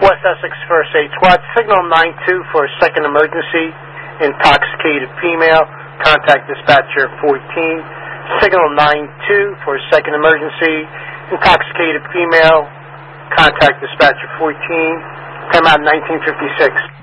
West Essex First Aid Squad. Signal 92 for a second emergency. Intoxicated female. Contact dispatcher 14. Signal 92 for a second emergency. Intoxicated female. Contact dispatcher 14. Time out 1956.